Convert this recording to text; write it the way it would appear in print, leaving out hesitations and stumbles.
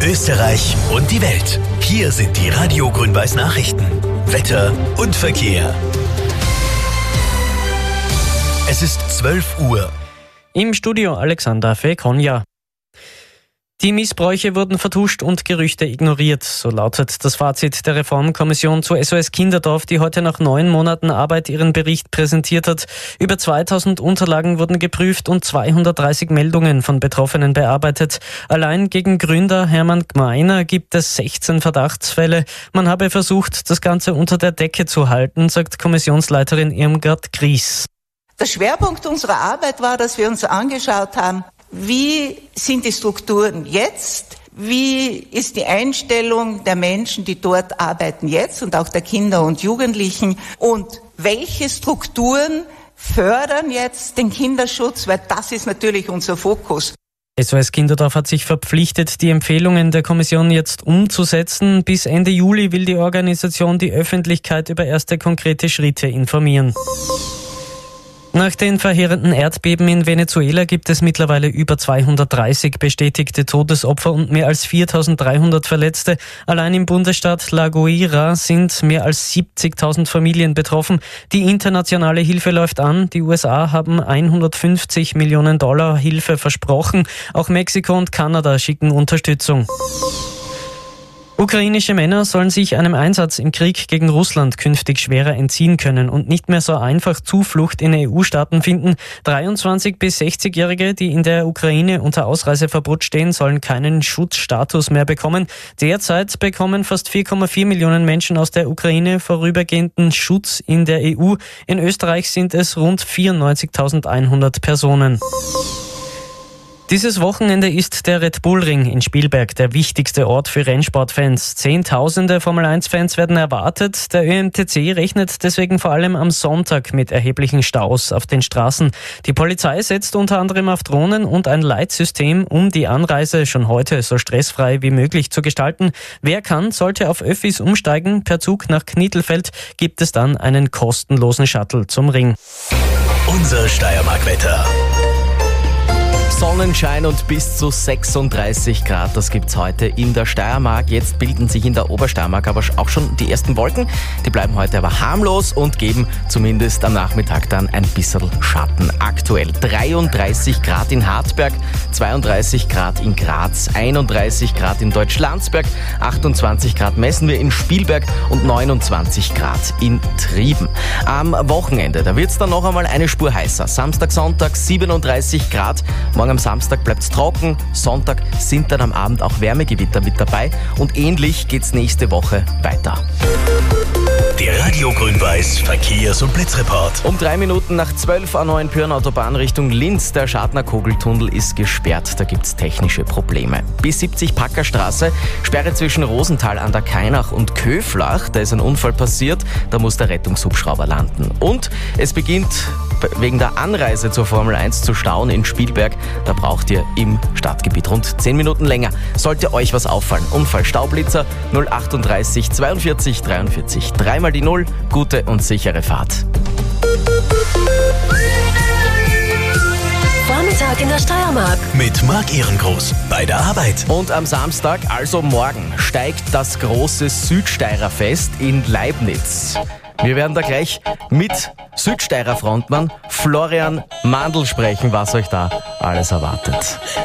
Österreich und die Welt. Hier sind die Radio Grün-Weiß Nachrichten. Wetter und Verkehr. Es ist 12 Uhr. Im Studio Alexander Fekonja. Die Missbräuche wurden vertuscht und Gerüchte ignoriert. So lautet das Fazit der Reformkommission zur SOS Kinderdorf, die heute nach 9 Monaten Arbeit ihren Bericht präsentiert hat. Über 2000 Unterlagen wurden geprüft und 230 Meldungen von Betroffenen bearbeitet. Allein gegen Gründer Hermann Gmeiner gibt es 16 Verdachtsfälle. Man habe versucht, das Ganze unter der Decke zu halten, sagt Kommissionsleiterin Irmgard Gries. Der Schwerpunkt unserer Arbeit war, dass wir uns angeschaut haben, wie sind die Strukturen jetzt? Wie ist die Einstellung der Menschen, die dort arbeiten jetzt und auch der Kinder und Jugendlichen? Und welche Strukturen fördern jetzt den Kinderschutz? Weil das ist natürlich unser Fokus. SOS Kinderdorf hat sich verpflichtet, die Empfehlungen der Kommission jetzt umzusetzen. Bis Ende Juli will die Organisation die Öffentlichkeit über erste konkrete Schritte informieren. Nach den verheerenden Erdbeben in Venezuela gibt es mittlerweile über 230 bestätigte Todesopfer und mehr als 4.300 Verletzte. Allein im Bundesstaat La Guaira sind mehr als 70.000 Familien betroffen. Die internationale Hilfe läuft an. Die USA haben $150 Millionen Hilfe versprochen. Auch Mexiko und Kanada schicken Unterstützung. Ukrainische Männer sollen sich einem Einsatz im Krieg gegen Russland künftig schwerer entziehen können und nicht mehr so einfach Zuflucht in EU-Staaten finden. 23- bis 60-Jährige, die in der Ukraine unter Ausreiseverbot stehen, sollen keinen Schutzstatus mehr bekommen. Derzeit bekommen fast 4,4 Millionen Menschen aus der Ukraine vorübergehenden Schutz in der EU. In Österreich sind es rund 94.100 Personen. Dieses Wochenende ist der Red Bull Ring in Spielberg der wichtigste Ort für Rennsportfans. Zehntausende Formel-1-Fans werden erwartet. Der ÖMTC rechnet deswegen vor allem am Sonntag mit erheblichen Staus auf den Straßen. Die Polizei setzt unter anderem auf Drohnen und ein Leitsystem, um die Anreise schon heute so stressfrei wie möglich zu gestalten. Wer kann, sollte auf Öffis umsteigen. Per Zug nach Knittelfeld gibt es dann einen kostenlosen Shuttle zum Ring. Unser Steiermark-Wetter. Sonnenschein und bis zu 36 Grad, das gibt's heute in der Steiermark. Jetzt bilden sich in der Obersteiermark aber auch schon die ersten Wolken. Die bleiben heute aber harmlos und geben zumindest am Nachmittag dann ein bisschen Schatten. Aktuell 33 Grad in Hartberg, 32 Grad in Graz, 31 Grad in Deutschlandsberg, 28 Grad messen wir in Spielberg und 29 Grad in Trieben. Am Wochenende, da wird's dann noch einmal eine Spur heißer. Samstag, Sonntag 37 Grad. Morgen am Samstag bleibt's trocken, Sonntag sind dann am Abend auch Wärmegewitter mit dabei und ähnlich geht's nächste Woche weiter. Der Radio Grün-Weiß Verkehrs- und Blitzreport. Um 3 Minuten nach 12 A9 Pyrn-Autobahn Richtung Linz. Der Schadner-Kogeltunnel ist gesperrt, da gibt's technische Probleme. Bis 70 Packerstraße, Sperre zwischen Rosenthal an der Kainach und Köflach. Da ist ein Unfall passiert, da muss der Rettungshubschrauber landen. Und es beginnt wegen der Anreise zur Formel 1 zu stauen in Spielberg. Da braucht ihr im Stadtgebiet rund 10 Minuten länger. Sollte euch was auffallen, Unfall Staublitzer 038 42 43 3 mal die 0, gute und sichere Fahrt. Vormittag in der Steiermark. Mit Marc Ehrengroß bei der Arbeit. Und am Samstag, also morgen, steigt das große Südsteirer-Fest in Leibnitz. Wir werden da gleich mit Südsteirer Frontmann Florian Mandl sprechen, was euch da alles erwartet.